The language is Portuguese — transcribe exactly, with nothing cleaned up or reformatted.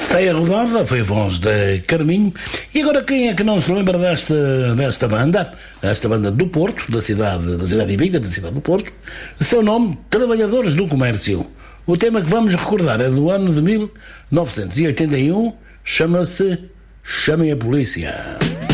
Sai a rodada, foi a voz de Carminho. E agora quem é que não se lembra desta, desta banda? Esta banda do Porto, da cidade, da cidade invicta, da cidade do Porto. Seu nome, Trabalhadores do Comércio. O tema que vamos recordar é do ano de mil novecentos e oitenta e um, chama-se Chamem a Polícia.